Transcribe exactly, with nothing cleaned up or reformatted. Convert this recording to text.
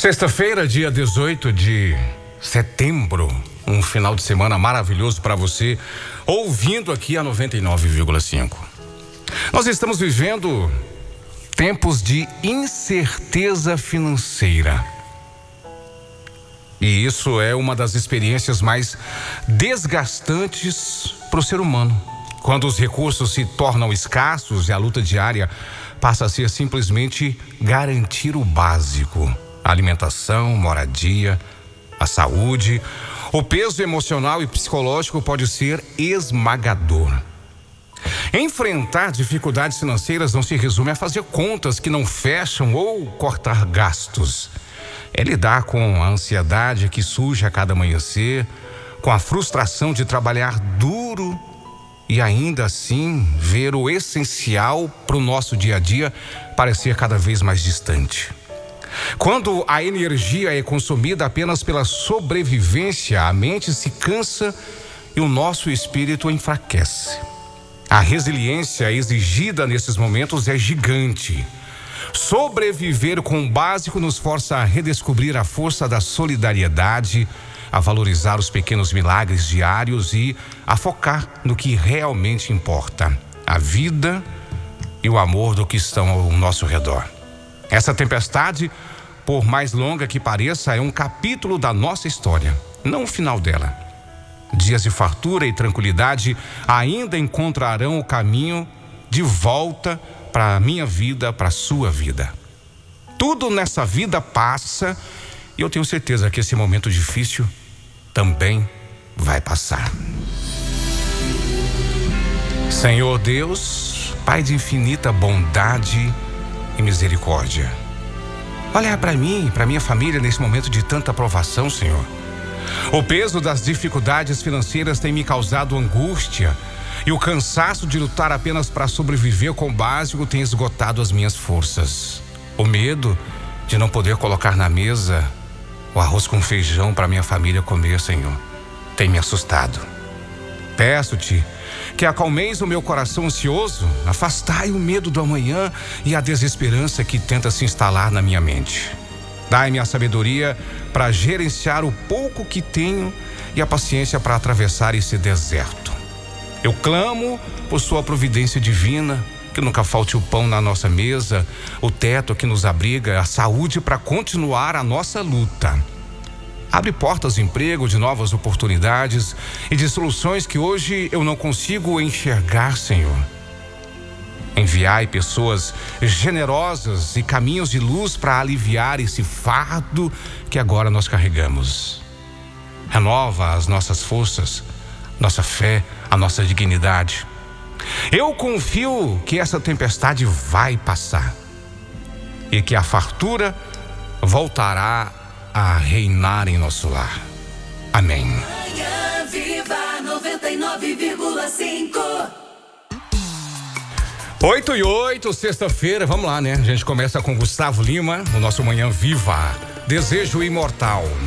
Sexta-feira, dia dezoito de setembro, um final de semana maravilhoso para você, ouvindo aqui a noventa e nove vírgula cinco. Nós estamos vivendo tempos de incerteza financeira. E isso é uma das experiências mais desgastantes para o ser humano. Quando os recursos se tornam escassos e a luta diária passa a ser simplesmente garantir o básico. A alimentação, moradia, a saúde, o peso emocional e psicológico pode ser esmagador. Enfrentar dificuldades financeiras não se resume a fazer contas que não fecham ou cortar gastos. É lidar com a ansiedade que surge a cada amanhecer, com a frustração de trabalhar duro e ainda assim ver o essencial para o nosso dia a dia parecer cada vez mais distante. Quando a energia é consumida apenas pela sobrevivência, a mente se cansa e o nosso espírito enfraquece. A resiliência exigida nesses momentos é gigante. Sobreviver com o básico nos força a redescobrir a força da solidariedade, a valorizar os pequenos milagres diários e a focar no que realmente importa, a vida e o amor do que estão ao nosso redor. Essa tempestade, por mais longa que pareça, é um capítulo da nossa história, não o final dela. Dias de fartura e tranquilidade ainda encontrarão o caminho de volta para a minha vida, para a sua vida. Tudo nessa vida passa e eu tenho certeza que esse momento difícil também vai passar. Senhor Deus, Pai de infinita bondade e misericórdia, olha para mim e para minha família nesse momento de tanta provação, Senhor. O peso das dificuldades financeiras tem me causado angústia e o cansaço de lutar apenas para sobreviver com o básico tem esgotado as minhas forças. O medo de não poder colocar na mesa o arroz com feijão para minha família comer, Senhor, tem me assustado. Peço-te que acalmeis o meu coração ansioso, afastai o medo do amanhã e a desesperança que tenta se instalar na minha mente. Dai-me a sabedoria para gerenciar o pouco que tenho e a paciência para atravessar esse deserto. Eu clamo por sua providência divina, que nunca falte o pão na nossa mesa, o teto que nos abriga, a saúde para continuar a nossa luta. Abre portas de emprego, de novas oportunidades e de soluções que hoje eu não consigo enxergar, Senhor. Enviai pessoas generosas e caminhos de luz para aliviar esse fardo que agora nós carregamos. Renova as nossas forças, nossa fé, a nossa dignidade. Eu confio que essa tempestade vai passar e que a fartura voltará a reinar em nosso lar. Amém. Manhã Viva noventa e nove vírgula cinco. Oito e oito, sexta-feira, vamos lá, né? A gente começa com Gustavo Lima, o nosso Manhã Viva. Desejo imortal.